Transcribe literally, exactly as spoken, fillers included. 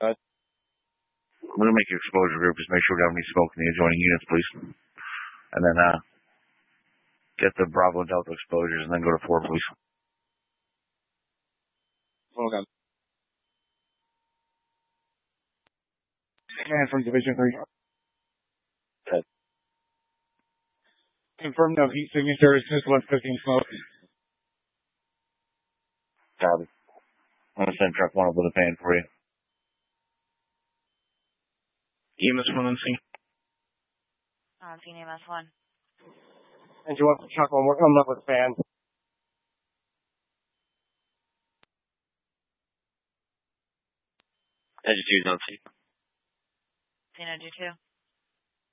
Uh, I'm going to make your exposure group. Just make sure we don't have any smoke in the adjoining units, please. And then uh, get the Bravo and Delta exposures and then go to four, please. Hold on. Command from Division three. Okay. Confirm no heat signatures, just left fifteen smoke. Copy. I'm going to send truck one up with a fan for you. E M S one on scene. On scene E M S one. And you want the truck one, we're coming up with a fan. Edge two's on scene. Scene O G two.